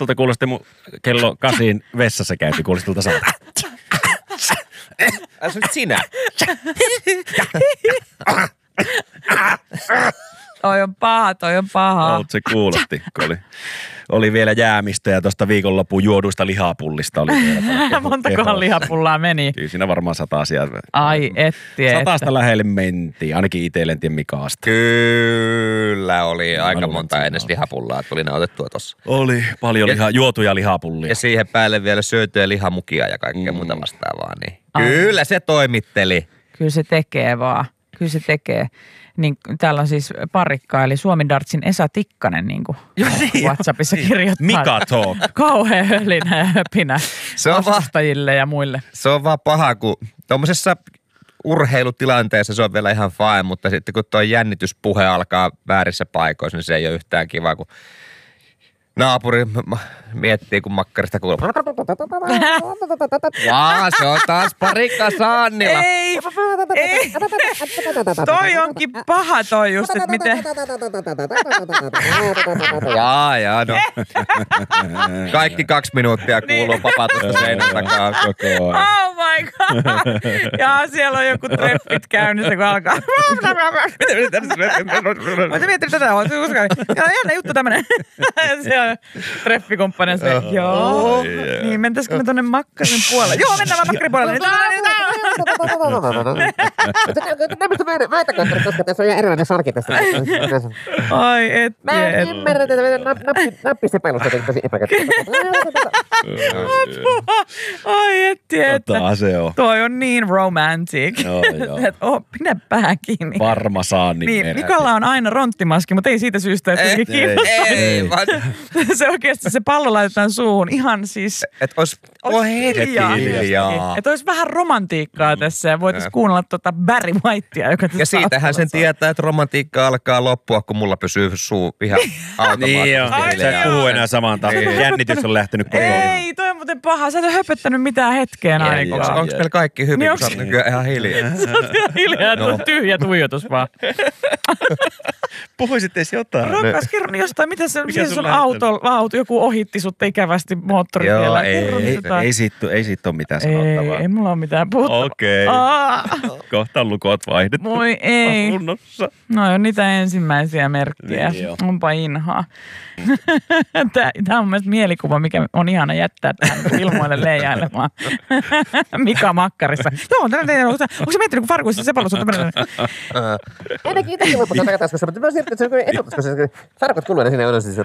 Tuolta kuulosti mun kello 8 vessassa käytiin, kuulosti tuolta sanota. Se nyt sinä. Toi on paha. Se kuulosti, kun oli vielä jäämistöjä tuosta viikonlopun juoduista lihapullista. Oli Montakohan lihapullaa meni? Kyllä siinä varmaan 100 sieltä. Ai etti. 100 lähelle mentiin, ainakin itselle en tiedä Mikaasta. Kyllä, oli aika monta ennen lihapullaa, tuli nautettua tossa. Oli paljon juotuja lihapullia. Ja siihen päälle vielä syötyä lihamukia ja kaikkea muuta vastaavaa. Niin. Kyllä se toimitteli. Kyllä se tekee vaan. Kyllä se tekee. Niin, täällä on siis parikka, eli Suomi Dartsin Esa Tikkanen niin kuin WhatsAppissa kirjoittaa. Mika Talk. Kauhean hölinä ja höpinä vastustajille ja muille. Se on vaan paha, kun tuommoisessa urheilutilanteessa se on vielä ihan fine, mutta sitten kun tuo jännityspuhe alkaa väärissä paikoissa, niin se ei ole yhtään kiva, kun naapuri miettii, kun makkarista kuuluu. Se on taas parikka Saannila. Ei. Toi onkin paha toi just, että miten. Jaa, no. Kaikki 2 minuuttia kuuluu papatusta seinän takaa koko ajan. Oh my god. Ja siellä on joku treffit käynnissä, kun alkaa. Mä mietin tätä, on jännä juttu tämmönen. Siellä on treffikumppani se, joo. Niin, mentäisikö me tonne makkarin puolelle? Joo, mennään vaan makkarin puolelle. Väitäkö, koska tässä on ihan erilainen sarki tässä. Ai et. Mä en ymmärrä tätä nappisepelusta tosi epäkäyttöistä. Ai etti, että. Se on. Toi on niin romantic. Joo. Pidä pää kiinni. Varma Saanni. Niin, Mikalla on aina ronttimaski, mutta ei siitä syystä, että se kiinnostaa. Ei, vaan. Se oikeasti se pallo laitetaan suuhun ihan siis. Että olisi hiljaa. Että olisi vähän romantiikkaa tässä ja voitaisiin kuunnella Barry Whitea, joka tässä ja siitähän sen tietää, että romantiikka alkaa loppua, kun mulla pysyy suu ihan automaattisesti. Niin on. Sä et puhu enää samaan tapaan. Jännitys on lähtenyt kokonaan. Ei, toi on muuten paha. Sä et ole höpöttänyt mitään hetkeen aikaa. Onko meillä kaikki hyvin, kun sä oot nykyään ihan hiljaa? Sä oot ihan hiljaa, tuo tyhjä tuijotus vaan. Puhuisit edes jotain. Rakas, kerro jostain, mitä se sun auto, joku ohitti sut ikävästi moottoritiellä. Ei siitä ole mitään sanottavaa. Ei mulla ole mitään puhuttavaa. Okei. Kohta lukot vaihdettu. Moi ei. Asunnossa. No on niitä ensimmäisiä merkkejä. Niin onpa inhaa. Tämä on mun mielestä mielikuva, mikä on ihana jättää tähän ilmoille leijailemaan. Mika makkarissa. Joo, onko se miettinyt, kun farkuissa se pallo sun tämmöinen? Ainakin itsekin voi puhua takataskussa, mutta mä siirryn, että se on etutaskussa. Farkut kuluina siinä on siis